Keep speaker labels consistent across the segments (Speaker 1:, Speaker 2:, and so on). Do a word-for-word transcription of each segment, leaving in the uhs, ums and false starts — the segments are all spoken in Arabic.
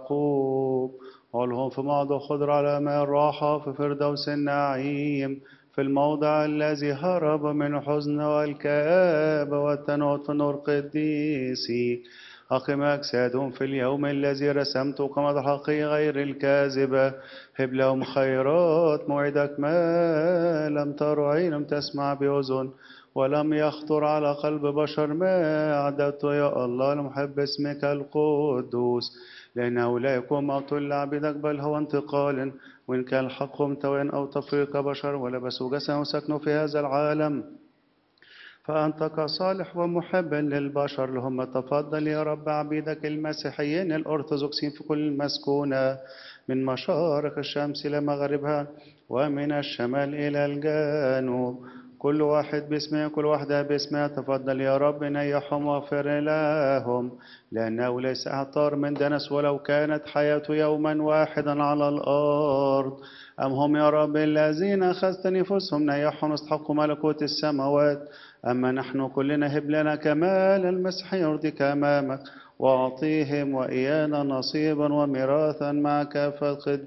Speaker 1: يعقوب. علهم في موضع خضر على ماء الراحة في فردوس النعيم، في الموضع الذي هرب من الحزن والكآبة والتنوط في نور قديسي. أقم أجسادهم في اليوم الذي رسمت قمة الحقيقة غير الكاذبة. هب لهم خيرات موعدك ما لم تر عين لم تسمع بأذن ولم يخطر على قلب بشر ما أعددت يا الله لمحب اسمك القدوس. لأنه لا يكون موت لعبدك بل هو انتقال، وإن كان الحق متوين أو تفريق بشر ولبسوا جسدا وسكنوا في هذا العالم. فأنت كصالح ومحب للبشر لهم تفضل يا رب عبيدك المسيحيين الأرثوذكسيين في كل المسكونة، من مشارق الشمس إلى مغربها ومن الشمال إلى الجنوب، كل واحد باسمه كل واحدة باسمها. تفضل يا رب نيحهم واغفر لهم، لأنه ليس أحد طار من دنس ولو كانت حياته يوما واحدا على الأرض. أم هم يا رب الذين أخذت نفوسهم نيحهم استحقوا ملكوت السماوات. أما نحن كلنا هب لنا كمال المسيح يرضيك أمامك، وأعطيهم وإيانا نصيبا وميراثا مع كافة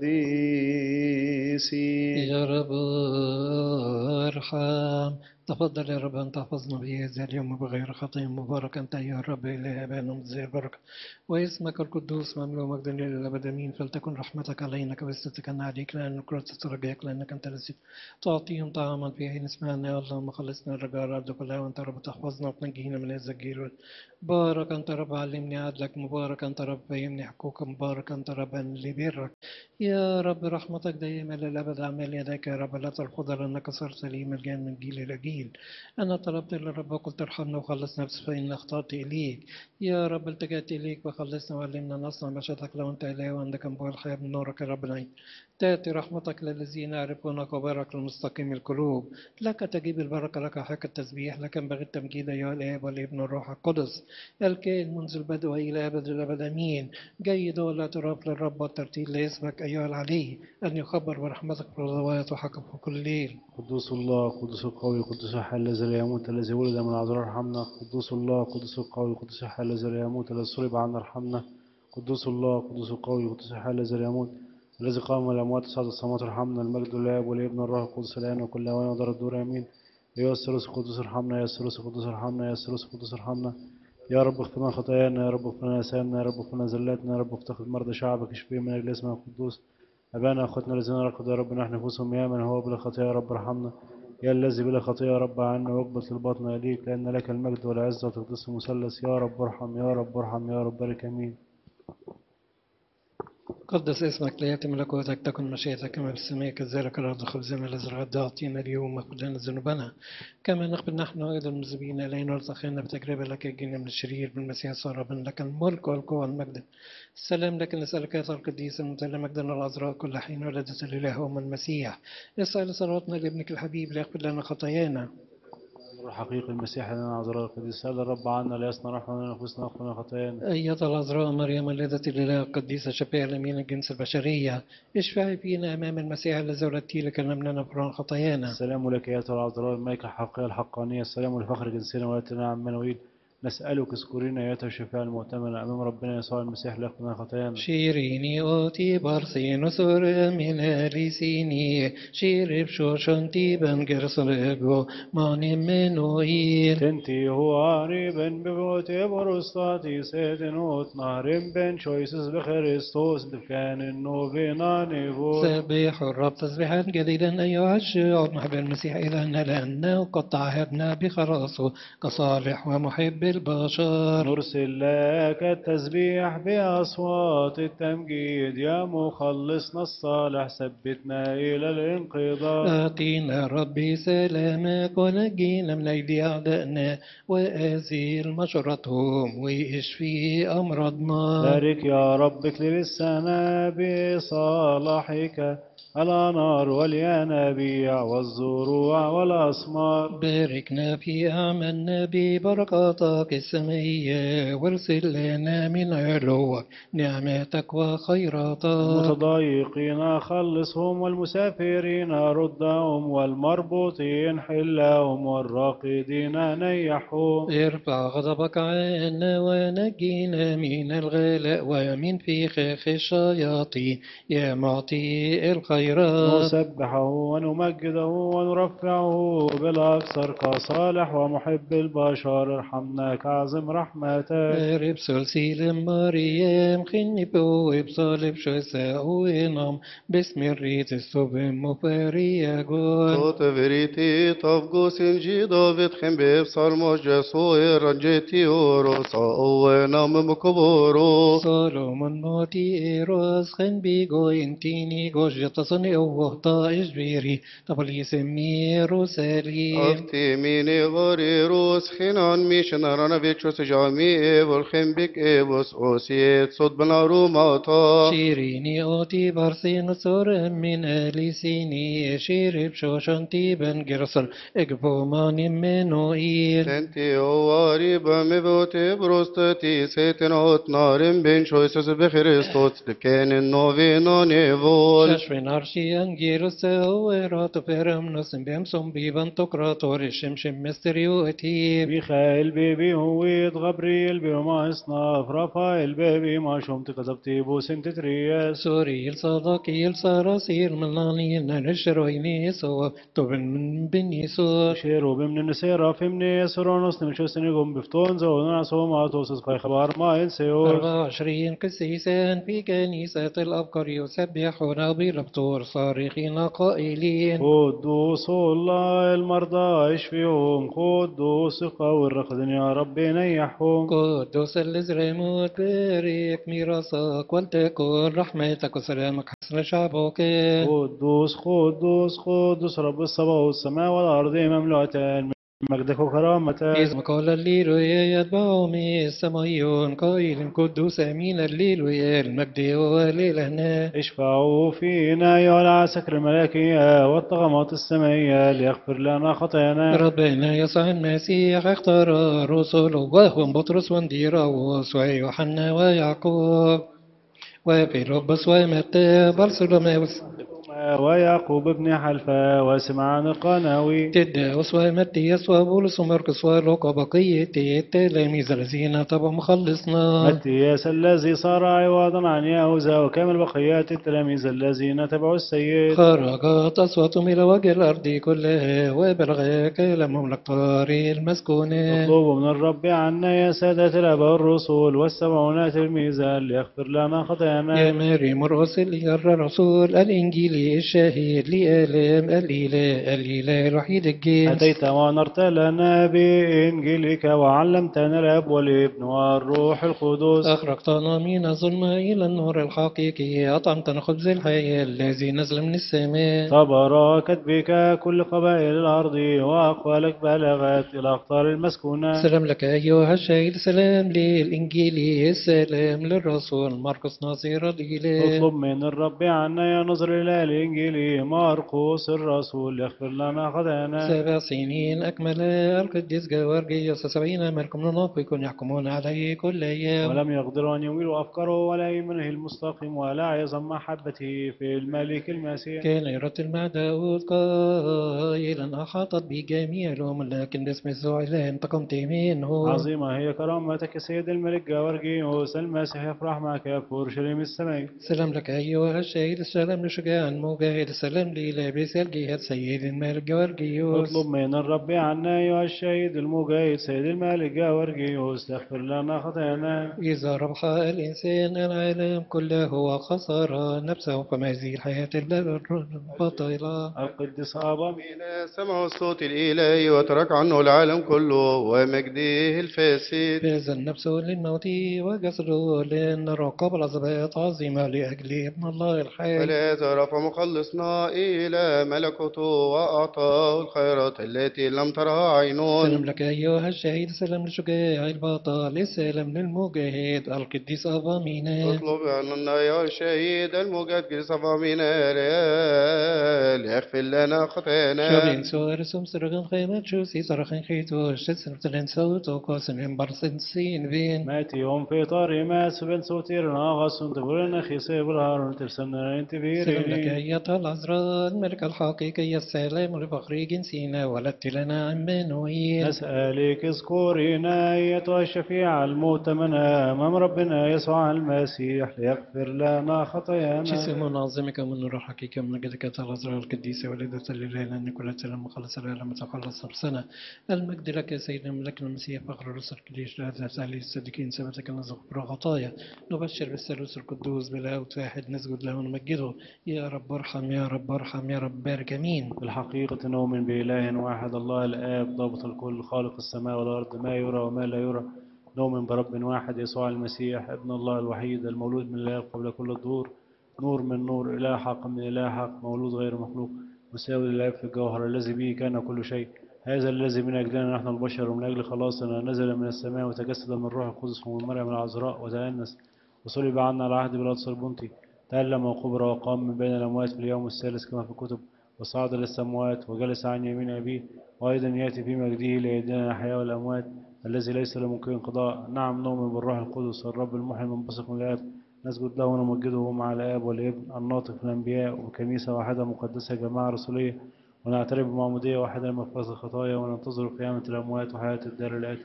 Speaker 1: القديسين.
Speaker 2: يا رب ارحم. تفضل يا رب أن تحفظنا به هذا اليوم بغير خطيئة. مبارك أنت يا رب إله أبانا مجزي البركة، واسمك القدوس مملوء مجدا إلى الأبد آمين. فلتكن رحمتك علينا كبستك عليك، لأن كرة رجاك، لأنك أنت الذي تعطيهم طعاما في حين اسمعنا يا الله. مخلصنا الرجاء الأرض كلها، وأنت رب تحفظنا وتنجينا من هذا الجيل. بارك أنت رب علمني عدلك، مبارك أنت رب فهمني حقوقك، مبارك أنت رب أن لي برك يا رب. رحمتك دائما للأبد، أعمال يديك يا رب لا ترفضها، لأنك صرت لي ملجأ من جيل إلى جيل. أنا طلبت إلى الرب وقلت ارحمنا وخلص نفسي، فإن أخطأت إليك يا رب. التجأت إليك وخلصنا وعلمنا نصنع مشيئتك، لو أنت إله وعندك أنبوع الحياة من نورك يا رب العين. تأتي رحمتك للذين يعرفونك، وبارك للمستقيم القلوب. لك تجيب البركة، لك حق التسبيح، لك ينبغي التمجيد أيها الآب والابن والروح القدس، الكائن منذ البدء وإلى أبد الأبد آمين. جيد والاعتراف للرب والترتيل لاسمك أيها العلي، أن يخبر برحمتك في الغوايات وحقك في كل ليل.
Speaker 3: قدوس الله قدوس القوي قدوس الحي الذي لا يموت الذي ولد من العذراء ارحمنا. قدوس الله قدوس القوي قدوس الحي الذي لا يموت الذي صلب عنا ارحمنا. قدوس الله قدوس القوي قدوس الحي الذي لا يموت الذي قام من الأموات وصعد السماوات ارحمنا. المجد للآب والابن والروح القدس الآن وكل أوان ودار الدور آمين. يا الثالوث القدوس ارحمنا، يا الثالوث القدوس ارحمنا، يا الثالوث القدوس ارحمنا. يا رب اغفر لنا خطايانا، يا رب اغفر لنا آثامنا، يا رب اغفر لنا زلاتنا، يا رب افتقد مرضى شعبك اشفيهم من أجل اسمك القدوس. أبانا أخوتنا الذين رقدوا يا رب نحن نفوسهم يا من هو بلا خطيئة يا رب ارحمنا. يا الذي بلا خطيئة يا رب عنا واقبل طلباتنا إليك، لأن لك المجد والعزة وتقدس المثلث. يا رب ارحم، يا رب ارحم، يا رب بارك آمين.
Speaker 2: قدس اسمك، ليأتي ملكوتك، تكن مشيئتك كما في السماء كذلك الأرض. خبزنا الذي غدا أعطينا اليوم، واغفر لنا ذنوبنا كما نغفر نحن أيضا المذنبين إلينا، ولا تدخلنا بتجربة لك يجينا من الشرير. بالمسيح صار بنا لك الملك والقوة والمجد. السلام لك نسألك يا القديس المتلى مجدنا العذراء كل حين ولدت الإله أم المسيح. اسأل صلواتنا لابنك الحبيب ليغفر لنا خطايانا.
Speaker 3: حقيقي المسيح لنا عذراء القديس سأل الرب عنا ليصنع رحمة لنا نفوسنا وأخونا خطايانا.
Speaker 2: أيتها العذراء مريم الذة الإله القديسة شفيع الأمين الجنس البشرية، اشفعي فينا أمام المسيح الذي ولدتي لكي نمنعنا فرعون خطايانا.
Speaker 3: السلام لك أيتها العذراء الملكة الحقيقية الحقانية، السلام لفخر جنسنا ولدتنا عن منويل. نسألك اذكرينا أيتها الشفاعة المؤتمنة أمام ربنا يسوع المسيح ليغفر لنا خطايانا.
Speaker 2: شيريني أوتي بارسين سور من ريسيني شيرب شوشنتي بنجرسلغو ماني منوير
Speaker 3: تنتي هو عريبن ببوتي برستاتي سيدنوت نهرم بن شويسس بخريستوس بكان النوبينا نيفور.
Speaker 2: سبح الرب تسبيحا جديدا أيها الشعوب محب المسيح إلهنا، لأنه قد تعهدنا بخلاصه كصالح ومحب البشر.
Speaker 3: نرسل لك التسبيح بأصوات التمجيد يا مخلصنا الصالح، ثبتنا إلى الانقضاء.
Speaker 2: آتينا ربي سلامك ونجينا من أيدي أعدائنا وأزيل مشرتهم واشفي أمراضنا.
Speaker 3: بارك يا رب اكلل السماء بصلاحك الأنهار والينابيع والزروع والأسمار.
Speaker 2: باركنا في أعمالنا ببركات أبوابك السمية وارسل لنا من علوك نعمتك وخيراتك.
Speaker 3: المتضايقين خلصهم والمسافرين ردهم والمربوطين حلهم والراقدين نيحهم.
Speaker 2: ارفع غضبك عنا ونجينا من الغلاء ومن فخاخ الشياطين يا معطي الخيرات.
Speaker 3: نسبحه ونمجده ونرفعه بالأكثر كصالح ومحب البشر ارحمنا كعظم رحمتك.
Speaker 2: ارب سلسيل مريم خني بوب صالب شساء وينام باسم الريت السبم مفاريا جول.
Speaker 4: صوت فريتي طفقو سنجي دافت خم ببصر جسوي رنجتي وروسا ونام مكبورو.
Speaker 2: سولومون موتي إيروس خن بيجو انتيني جوش يتصني أوه طائش بيري طبلي سمي روسالي.
Speaker 4: أفتي ميني غريروس خنان ميشن رانا بيتشوس جامي والخم بك إيبوس أوسيت صد بنارو ماتا.
Speaker 2: شيريني أوتي بارسين سور من أليسيني شيرب شوشنتي بن جرسل إقبو ماني منو إير.
Speaker 4: تنتي أواري بمبوتي بروستتي سيتن أوت نارم بين شويسوس بخريستوس لكين النوفينو نيفول.
Speaker 2: ششفين أرشي أنجيروس أويرات فرم نسم بيمسم بيبان تقراطور الشمشم مستريو أتيب.
Speaker 3: ميخائيل بيبي هويت غبريل بيوما اصناف رافائيل بيبي ما شمت كذبتي بوسنت ترياس.
Speaker 2: سوري الصداقي الصراصير ملاني نشرويني سوا طبن من بني سور.
Speaker 3: شيرو بمن النسيرة في مني يسرونس نمشو سنقوم بفتون زوننا سوما توسس باي خبار ما ينسيوس.
Speaker 2: أربعة وعشرين قسيسا في كنيسة الأبكار يسبحون بالأبطور صارخين قائلين
Speaker 3: قدوس الله المرضى اشفيهم قدوس قوي الرخدن يا ربي نيحهم.
Speaker 2: قدوس الإزراموت بارك ميراثك ولتكن رحمتك وسلامك حسن شعبك.
Speaker 3: قدوس قدوس قدوس رب السماء والسماء والأرض مملوءتان من مجدك وكرامتك.
Speaker 2: إذ قال الليل يتبعهم السمايون قائل قدوس أمين الليل المجد وليلنا.
Speaker 3: اشفعوا فينا يا العسكر الملكية والطغمات السمائية ليغفر لنا خطايانا.
Speaker 2: ربنا يسوع المسيح اختار رسله وهم بطرس وانديراوس ويوحنا ويعقوب وفيلبس ومتى برسلماوس
Speaker 3: ويعقوب بن حلفة وسمعان القناوي
Speaker 2: تداوس ومتياس وبولس ومرقس ولوقا بقية التلاميذ الذين تبعوا مخلصنا.
Speaker 3: متياس الذي صار عوضا عن يهوذا وكامل بقيات التلاميذ الذين تبعوا السيد.
Speaker 2: خرجت أصواتهم إلى وجه الأرض كلها وبلغ كلامهم الأقطار المسكونة.
Speaker 3: اطلبوا من الرب عنا يا سادة الآباء الرسل والسبعون تلميذا ليغفر لنا خطايانا.
Speaker 2: يا مريم الرسل الرسول الإنجيلي الشهيد لآلام الإله الإله الوحيد الجنس.
Speaker 3: أتيت ونرت لنا بإنجيلك وعلمتنا الأب والابن والروح القدس.
Speaker 2: أخرجتنا من الظلمة إلى النور الحقيقي أطعمتنا خبز الحياة الذي نزل من السماء.
Speaker 3: تباركت بك كل قبائل الأرض وأقوالك بلغت إلى أقطار المسكونة.
Speaker 2: سلام لك أيها الشهيد سلام للإنجيلي السلام للرسول مرقس ناصر الإله.
Speaker 3: اطلب من الرب عنا يا نظر إلى الإنجيل مرقس الرسول يغفر لنا خطايانا.
Speaker 2: سبع سنين أكمل القديس جوارجيوس سبعين ملك منافق يحكمون عليه كل أيام.
Speaker 3: ولم يقدروا أن يميلوا أفكاره ولا يمنه المستقيم ولا عظم محبته في الملك المسيح.
Speaker 2: كان يرد المعداود قائلا أحاطت بجميع الأمم لكن باسم يسوع إله انتقمت منه.
Speaker 3: عظيمة هي كرامتك سيد الملك جوارجيوس المسيح يفرح معك في أورشليم السماء.
Speaker 2: سلام لك أيها الشهيد السلام لشجاع المجاهد السلام للابس الجهاد سيد الملك جوارجيوس.
Speaker 3: اطلب من الرب عنا أيها الشهيد المجاهد سيد الملك جوارجيوس يغفر لنا خطايانا.
Speaker 2: إذا ربح الإنسان العالم كله وخسر نفسه فما هذه الحياة الباطلة.
Speaker 3: القديس أبا
Speaker 4: مين سمعوا الصوت الإلهي وترك عنه العالم كله ومجده الفاسد.
Speaker 2: فاز النفس للموت وجسده للنار قبل عذابات عظيمة لأجل ابن الله الحي.
Speaker 4: ولهذا رفع مخلصنا إلى ملكوته وأعطاه الخيرات التي لم ترها عينون.
Speaker 2: سلام لك أيها الشهيد، سلام للشجاع البطل، سلام للمجاهد القديس أبامينا.
Speaker 4: اطلب أننا يا الشهيد المجد صفا من ليغفر لنا خطايانا.
Speaker 2: شابين سوار سوم سرغن خيمات شوسي سرخن خيتو شتسن فتلن صوتو قاسن برسن سين بين.
Speaker 3: ماتي يوم في طاري ما سبن صوتير ناغس تقولنا خيسي بالهارون ترسلنا انت
Speaker 2: سلام لك
Speaker 3: فيريني.
Speaker 2: أيها العذراء الملك الحقيقي السلام لفخر جنسنا ولدت لنا عمانويل.
Speaker 3: نسألك اذكرينا أيتها الشفيعة المؤتمنة أمام ربنا يسوع المسيح ليغفر لنا خطايانا.
Speaker 2: جسم منظمك من نور الحقيقة من جدك العذراء القديسة والدة لله أن كل سلام مخلص العالم تخلص بسنة. المجد لك يا سيدنا ملك المسيح فخر الرسل كليش هذا سالي الصديقين سبتك نذكر خطايا نبشر بالثالوث القدوس بالآوت واحد نسجد له ونمجده. يا رب ارحم يا رب ارحم يا رب بارك امين.
Speaker 3: بالحقيقة نؤمن بإله واحد الله الآب ضابط الكل خالق السماء والأرض ما يرى وما لا يرى. نؤمن برب واحد يسوع المسيح ابن الله الوحيد المولود من الله قبل كل الدهور نور من نور إله حق من إله حق مولود غير مخلوق مساوي للآب في الجوهر الذي به كان كل شيء. هذا الذي من أجلنا نحن البشر ومن أجل خلاصنا نزل من السماء وتجسد من الروح القدس ومن مريم العذراء وتأنس وصلب عنا العهد بالقدس البنطي. تألم وقبر وقام من بين الأموات في اليوم الثالث كما في الكتب وصعد للسماوات وجلس عن يمين أبيه وأيضا يأتي في مجده ليدينا الأحياء والأموات الذي ليس له ممكن انقضاء. نعم نؤمن بالروح القدس الرب المحيي المنبثق من الآب نسجد له ونمجده مع الآب والابن الناطق في الأنبياء وكنيسة واحدة مقدسة جماعة رسولية ونعترف بمعمودية واحدة لمغفرة الخطايا وننتظر قيامة الأموات وحياة الدار الآتية.